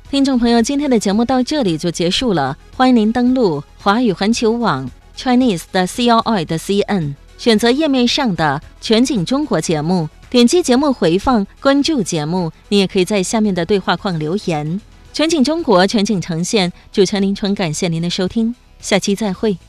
听众朋友，今天的节目到这里就结束了，欢迎您登录华语环球网 Chinese 的 CRI 的 CN， 选择页面上的全景中国节目，点击节目回放，关注节目。你也可以在下面的对话框留言。全景中国，全景呈现，主持人林纯，感谢您的收听，下期再会。